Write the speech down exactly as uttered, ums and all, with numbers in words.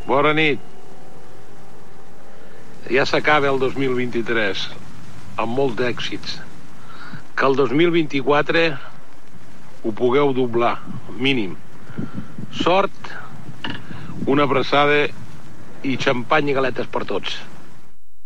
Bona nit. Ja s'acaba el dos mil vint-i-tres amb molts d'èxits. Que el dos mil vint-i-quatre ho pugueu doblar, mínim. Sort, una abraçada i xampany i galetes per tots.